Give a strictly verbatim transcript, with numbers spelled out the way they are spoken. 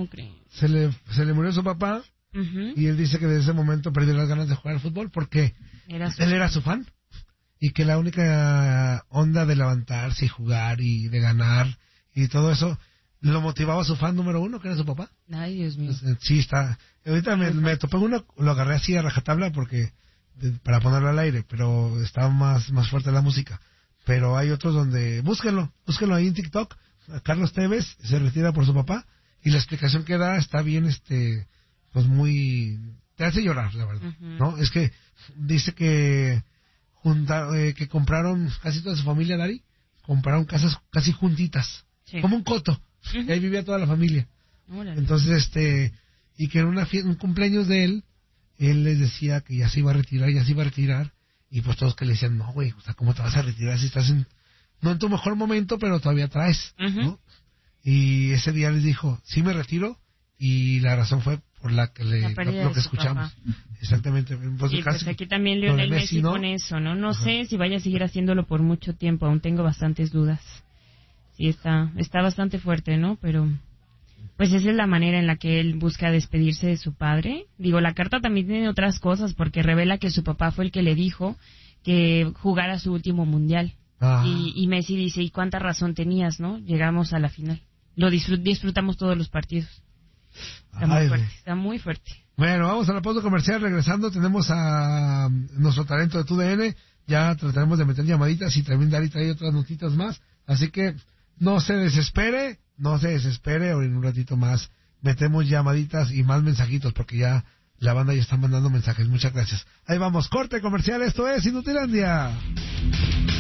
¿Cómo crees? Se le, se le murió su papá, uh-huh. y él dice que desde ese momento perdió las ganas de jugar al fútbol porque era su... él era su fan. Y que la única onda de levantarse y jugar y de ganar y todo eso lo motivaba a su fan número uno, que era su papá. Ay, Dios mío. Entonces, sí, está. Ahorita me, me topé uno, lo agarré así a rajatabla porque de, para ponerlo al aire, pero estaba más, más fuerte la música. Pero hay otros donde, búsquenlo, búsquenlo ahí en TikTok. Carlos Tevez se retira por su papá y la explicación que da está bien, este, pues muy, te hace llorar, la verdad, uh-huh. ¿no? Es que dice que juntar, eh, que compraron casi toda su familia, Dari, compraron casas casi juntitas, sí. como un coto, uh-huh. y ahí vivía toda la familia. Órale. Entonces, este, y que en una fiesta, un cumpleaños de él, él les decía que ya se iba a retirar, ya se iba a retirar, y pues todos que le decían, no, güey, o sea, ¿cómo te vas a retirar si estás en, no en tu mejor momento, pero todavía traes, uh-huh. ¿no? Y ese día les dijo, sí me retiro, y la razón fue por la que le, la lo, lo que escuchamos. Papá. Exactamente. Pues, y pues aquí también Lionel Messi, Messi ¿no? con eso, ¿no? No Ajá. sé si vaya a seguir haciéndolo por mucho tiempo, aún tengo bastantes dudas. Sí, está, está bastante fuerte, ¿no? Pero, pues esa es la manera en la que él busca despedirse de su padre. Digo, la carta también tiene otras cosas, porque revela que su papá fue el que le dijo que jugara su último mundial. Y, y Messi dice, ¿y cuánta razón tenías, no? Llegamos a la final. Lo disfrut- disfrutamos todos los partidos. Está muy Ay, fuerte, está muy fuerte. Bueno, vamos a la pausa comercial. Regresando tenemos a nuestro talento de T U D N. Ya trataremos de meter llamaditas y también Dari trae otras notitas más. Así que no se desespere, no se desespere. O en un ratito más metemos llamaditas y más mensajitos porque ya la banda ya está mandando mensajes. Muchas gracias. Ahí vamos, corte comercial. Esto es Inutilandia.